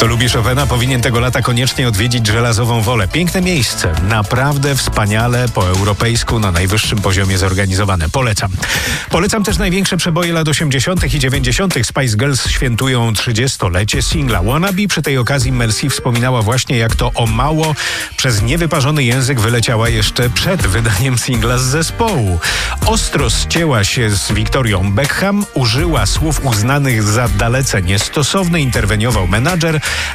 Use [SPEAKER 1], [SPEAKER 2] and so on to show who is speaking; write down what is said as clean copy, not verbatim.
[SPEAKER 1] Kto lubi Chopina, powinien tego lata koniecznie odwiedzić Żelazową Wolę. Piękne miejsce, naprawdę wspaniale, po europejsku, na najwyższym poziomie zorganizowane. Polecam. Polecam też największe przeboje lat 80. i 90. Spice Girls świętują 30-lecie singla Wannabe. Przy tej okazji Mel C wspominała właśnie, jak to o mało przez niewyparzony język wyleciała jeszcze przed wydaniem singla z zespołu. Ostro ścięła się z Victorią Beckham, użyła słów uznanych za dalece niestosowne, interweniował menadżer,